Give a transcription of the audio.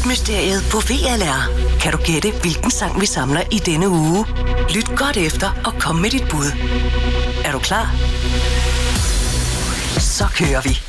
Musikmysteriet på VLR. Kan du gætte, hvilken sang vi samler i denne uge? Lyt godt efter og kom med dit bud. Er du klar? Så kører vi.